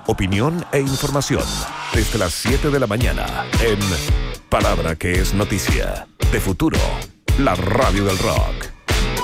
opinión e información. Desde las 7 de la mañana en Palabra que es Noticia. De Futuro, la radio del rock.